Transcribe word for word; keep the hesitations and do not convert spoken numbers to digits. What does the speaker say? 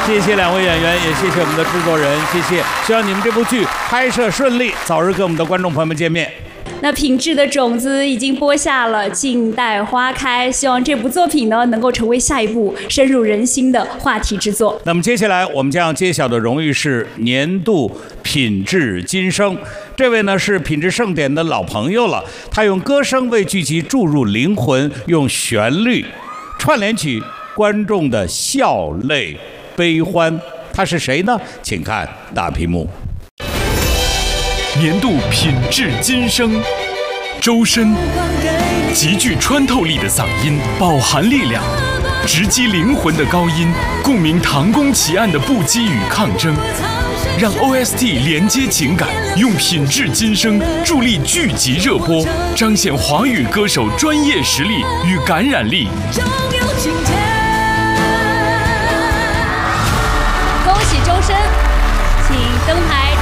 谢谢两位演员，也谢谢我们的制作人，谢谢。希望你们这部剧拍摄顺利，早日跟我们的观众朋友们见面。 那品质的种子已经播下了，静待花开。希望这部作品呢，能够成为下一部深入人心的话题之作。 那么接下来我们将揭晓的荣誉是年度品质金声。这位呢是品质盛典的老朋友了，他用歌声为剧集注入灵魂，用旋律串联起观众的笑泪悲欢。他是谁呢？请看大屏幕。 年度品质金声，周深，极具穿透力的嗓音，饱含力量，直击灵魂的高音，共鸣唐宫奇案的不羁与抗争，让 O S T 连接情感，用品质金声助力剧集热播，彰显华语歌手专业实力与感染力。 恭喜周深，请登台。